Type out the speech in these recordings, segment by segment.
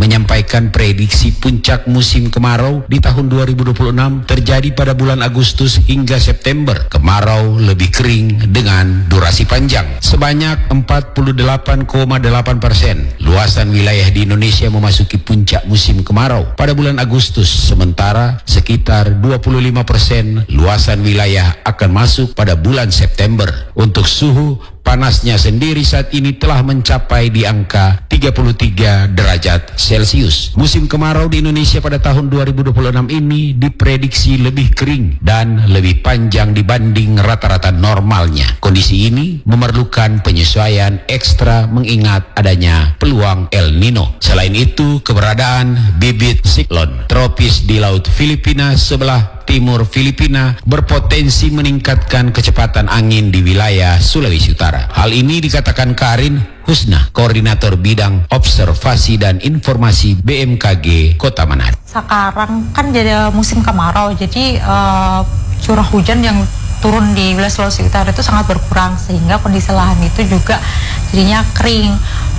menyampaikan prediksi puncak musim kemarau di tahun 2026 terjadi pada bulan Agustus hingga September. Kemarau lebih kering dengan durasi panjang. Sebanyak 48,8% luasan wilayah di Indonesia memasuki puncak musim kemarau pada bulan Agustus, sementara sekitar 25% luasan wilayah akan masuk pada bulan September. Untuk suhu, panasnya sendiri saat ini telah mencapai di angka 33 derajat Celcius. Musim kemarau di Indonesia pada tahun 2026 ini diprediksi lebih kering dan lebih panjang dibanding rata-rata normalnya. Kondisi ini memerlukan penyesuaian ekstra mengingat adanya peluang El Nino. Selain itu, keberadaan bibit siklon tropis di Laut Filipina sebelah timur Filipina berpotensi meningkatkan kecepatan angin di wilayah Sulawesi Utara. Hal ini dikatakan Karin Husna, Koordinator Bidang Observasi dan Informasi BMKG Kota Manado. Sekarang kan jadi musim kemarau, jadi curah hujan yang turun di wilayah Sulawesi Utara itu sangat berkurang, sehingga kondisi lahan itu juga jadinya kering.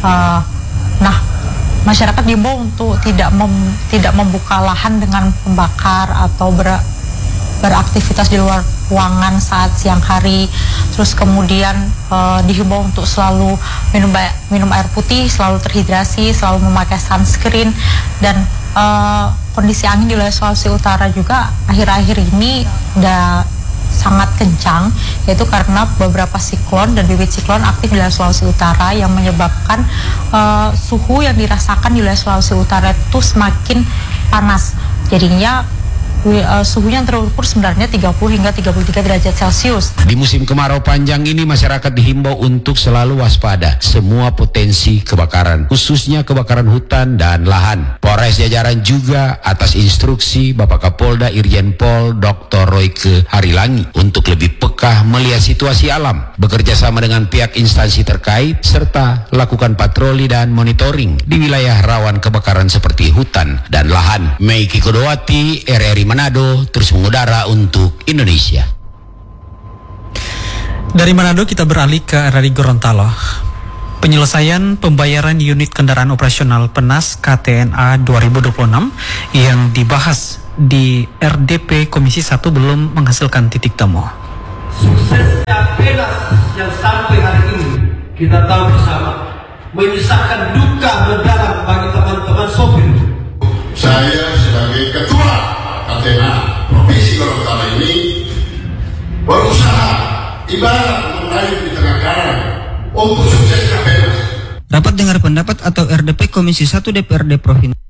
Masyarakat diimbau untuk tidak membuka lahan dengan membakar atau beraktivitas di luar ruangan saat siang hari. Terus kemudian dihimbau untuk selalu minum air putih, selalu terhidrasi, selalu memakai sunscreen. Dan kondisi angin di wilayah Sulawesi Utara juga akhir-akhir ini udah sangat kencang, yaitu karena beberapa siklon dan bibit siklon aktif di wilayah Sulawesi Utara yang menyebabkan suhu yang dirasakan di wilayah Sulawesi Utara itu semakin panas. Jadinya suhunya yang terukur sebenarnya 30 hingga 33 derajat Celcius. Di musim kemarau panjang ini masyarakat dihimbau untuk selalu waspada semua potensi kebakaran, khususnya kebakaran hutan dan lahan. Polres jajaran juga atas instruksi Bapak Kapolda Irjen Pol Dr. Royke Harilangi untuk lebih peka melihat situasi alam, bekerja sama dengan pihak instansi terkait, serta lakukan patroli dan monitoring di wilayah rawan kebakaran seperti hutan dan lahan. Meiki Kodowati, RRI Manado, terus mengudara untuk Indonesia. Dari Manado kita beralih ke RRI Gorontalo. Penyelesaian pembayaran unit kendaraan operasional PENAS KTNA 2026 yang dibahas di RDP Komisi 1 belum menghasilkan titik temu. Suksesnya PENAS yang sampai hari ini kita tahu bersama menyisakan duka mendalam bagi teman-teman sopir. Saya sebagai ketua KTNA Provinsi Gorontalo ini berusaha ibarat meraih di tengah karang untuk suksesnya PENAS. Rapat dengar pendapat atau RDP Komisi 1 DPRD Provinsi